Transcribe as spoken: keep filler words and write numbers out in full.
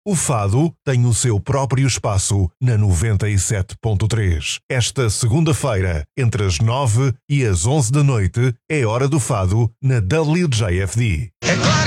O fado tem o seu próprio espaço na noventa e sete ponto três. Esta segunda-feira, entre as nove e as onze da noite, é hora do fado na W J F D. É claro